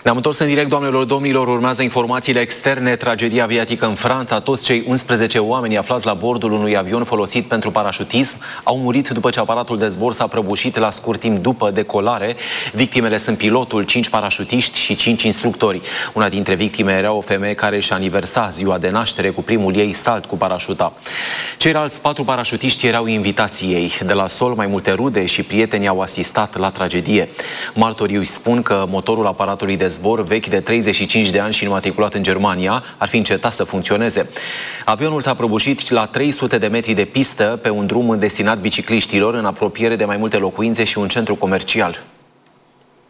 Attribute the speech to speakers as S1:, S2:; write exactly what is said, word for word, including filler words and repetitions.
S1: Ne-am întors în direct, doamnelor, domnilor, urmează informațiile externe. Tragedia aviatică în Franța. Toți cei unsprezece oameni aflați la bordul unui avion folosit pentru parașutism au murit după ce aparatul de zbor s-a prăbușit la scurt timp după decolare. Victimele sunt pilotul, cinci parașutiști și cinci instructori. Una dintre victime era o femeie care își aniversa ziua de naștere cu primul ei salt cu parașuta. Ceilalți patru parașutiști erau invitații ei. De la sol, mai multe rude și prieteni au asistat la tragedie. Martorii îi spun că motorul aparatului de zbor, vechi de treizeci și cinci de ani și înmatriculat în Germania, ar fi încetat să funcționeze. Avionul s-a prăbușit la trei sute de metri de pistă pe un drum destinat bicicliștilor, în apropiere de mai multe locuințe și un centru comercial.